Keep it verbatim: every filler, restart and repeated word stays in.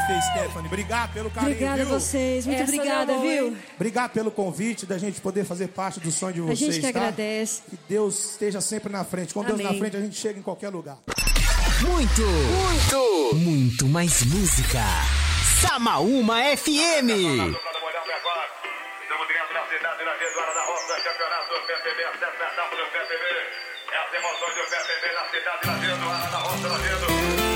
você, Stephanie. Obrigado pelo carinho, Obrigada viu? a vocês, muito Essa obrigada, deu bom, viu? hein? Obrigado pelo convite da gente poder fazer parte do sonho de vocês, A gente que tá? agradece. Que Deus esteja sempre na frente. Com Deus Amém. na frente, a gente chega em qualquer lugar. Muito, muito, muito mais música. Samaúma F M. Estamos dentro da cidade da Gesuara da Roça, campeonato do P P B, a sexta etapa do P P B. As emoções do P P B na cidade da Gesuara da Roça, da Gesuara.